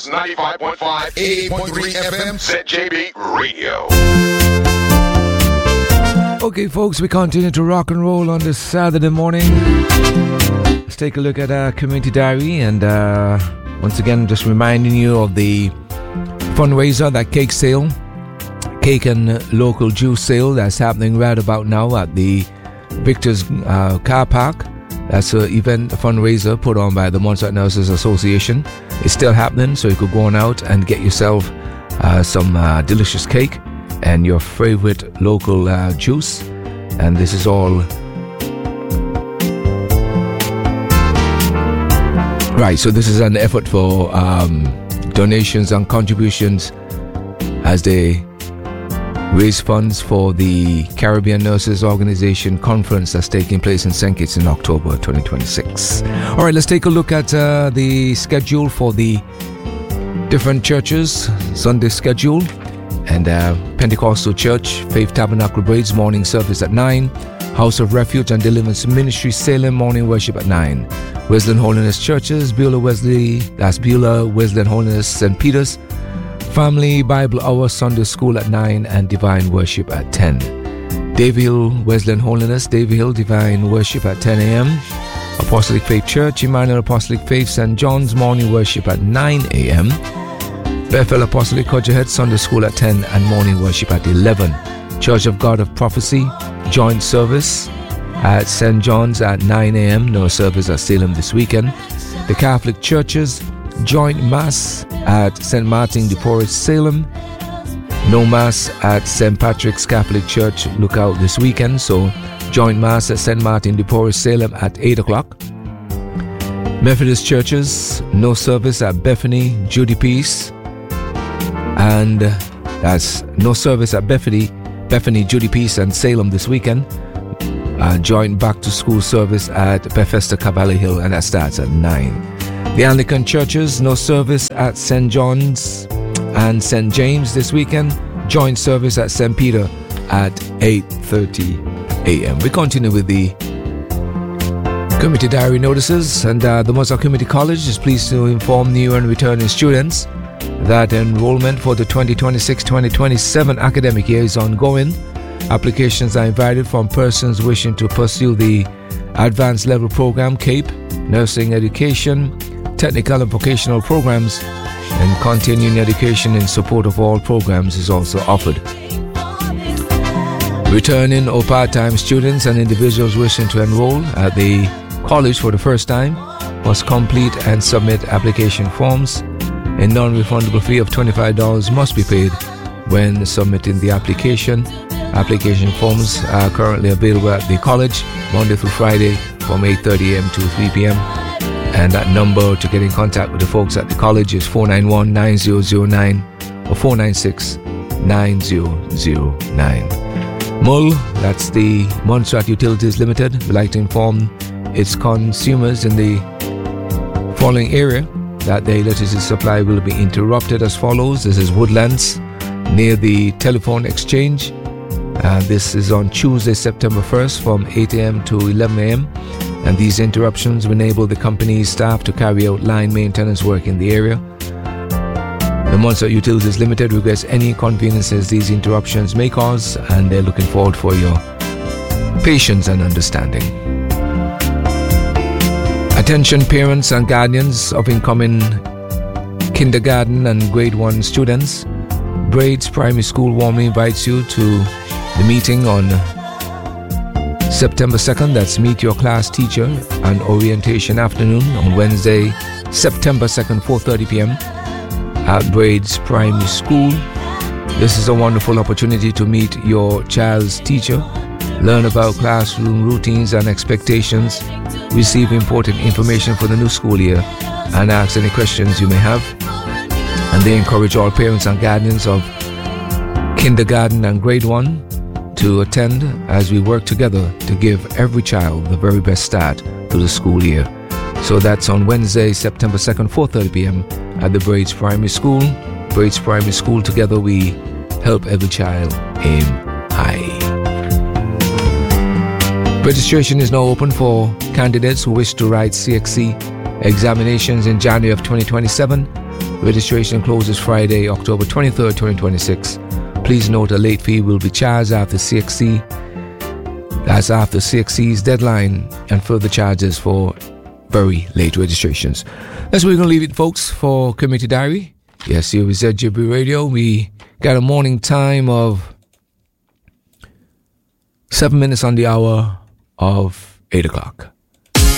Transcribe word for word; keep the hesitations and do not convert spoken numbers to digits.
ninety-five point five, eighty-eight point three F M, Z J B Radio. Okay, folks, we continue to rock and roll on this Saturday morning. Let's take a look at our community diary, and uh, once again, just reminding you of the fundraiser, that cake sale, cake and local juice sale that's happening right about now at the Victor's uh, car park. That's an event, a fundraiser put on by the Montserrat Nurses Association. It's still happening, so you could go on out and get yourself uh, some uh, delicious cake and your favorite local uh, juice. And this is all right. So this is an effort for um, donations and contributions as they raise funds for the Caribbean Nurses Organization conference that's taking place in Saint Kitts in October twenty twenty-six. All right, let's take a look at uh, the schedule for the different churches, Sunday schedule. And uh, Pentecostal Church, Faith Tabernacle Braids, morning service at nine. House of Refuge and Deliverance Ministry, Salem, morning worship at nine. Wesleyan Holiness Churches, Beulah Wesley, that's Beulah, Wesleyan Holiness, Saint Peter's. Family Bible Hour, Sunday School at nine, and Divine Worship at ten. Davyhill Wesleyan Holiness, Davyhill Divine Worship at ten a.m. Apostolic Faith Church, Emmanuel Apostolic Faith, Saint John's, morning worship at nine a.m. Bethel Apostolic Cudgerhead, Sunday School at ten and morning worship at eleven. Church of God of Prophecy, joint service at Saint John's at nine a.m. No service at Salem this weekend. The Catholic Churches, joint Mass at Saint Martin de Porres, Salem. No Mass at Saint Patrick's Catholic Church, Lookout this weekend. So joint Mass at Saint Martin de Porres, Salem at eight o'clock. Methodist Churches, no service at Bethany, Judy Peace. And that's no service at Bethany, Bethany, Judy Peace, and Salem this weekend. Uh, joint back to school service at Bethesda, Cavalry Hill, and that starts at nine. The Anglican Churches, no service at Saint John's and Saint James this weekend. Joint service at Saint Peter at eight thirty a.m. We continue with the community diary notices, and uh, the Montserrat Community College is pleased to inform new and returning students that enrollment for the twenty twenty-six twenty twenty-seven academic year is ongoing. Applications are invited from persons wishing to pursue the advanced level program, CAPE, nursing education, technical and vocational programs, and continuing education in support of all programs is also offered. Returning or part-time students and individuals wishing to enroll at the college for the first time must complete and submit application forms. A non-refundable fee of twenty-five dollars must be paid when submitting the application. Application forms are currently available at the college Monday through Friday from eight thirty a.m. to three p.m. And that number to get in contact with the folks at the college is four nine one, nine zero zero nine or four nine six, nine zero zero nine. M U L, that's the Montserrat Utilities Limited, would like to inform its consumers in the following area that the electricity supply will be interrupted as follows. This is Woodlands near the telephone exchange. Uh, this is on Tuesday, September first from eight a.m. to eleven a.m. And these interruptions will enable the company's staff to carry out line maintenance work in the area. The Montserrat Utilities Limited regrets any inconveniences these interruptions may cause, and they're looking forward for your patience and understanding. Attention parents and guardians of incoming kindergarten and grade one students. Braids Primary School warmly invites you to the meeting on September second. That's Meet Your Class Teacher and Orientation Afternoon on Wednesday, September second, four thirty p.m. at Braids Primary School. This is a wonderful opportunity to meet your child's teacher, learn about classroom routines and expectations, receive important information for the new school year, and ask any questions you may have. And they encourage all parents and guardians of kindergarten and grade one to attend as we work together to give every child the very best start to the school year. So that's on Wednesday, September second, four thirty p.m. at the Braids Primary School. Braids Primary School, together we help every child aim high. Registration is now open for candidates who wish to write C X C examinations in January of twenty twenty-seven. Registration closes Friday, October twenty-third, twenty twenty-six. Please note a late fee will be charged after C X C. That's after C X C's deadline, and further charges for very late registrations. That's where we're going to leave it, folks, for Community Diary. Yes, here is Z J B Radio. We got a morning time of seven minutes on the hour of eight o'clock.